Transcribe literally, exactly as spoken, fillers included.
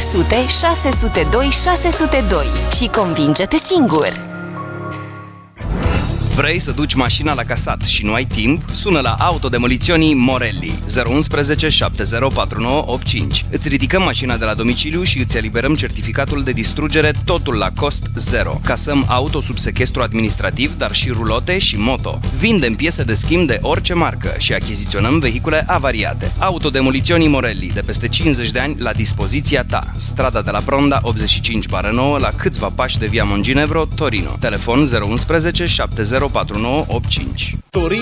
sute șase zero doi șase zero doi și convinge-te singur! Vrei să duci mașina la casat și nu ai timp? Sună la Autodemoliționii Morelli zero unu unu șapte zero patru nouă opt cinci. Îți ridicăm mașina de la domiciliu și îți eliberăm certificatul de distrugere, totul la cost zero. Casăm auto sub sechestru administrativ, dar și rulote și moto. Vindem piese de schimb de orice marcă și achiziționăm vehicule avariate. Autodemoliționii Morelli, de peste cincizeci de ani, la dispoziția ta. Strada de la Pronda optzeci și cinci nouă, la câțiva pași de Via Monginevro, Torino. Telefon zero unu unu șapte zero patru nouă opt cinci.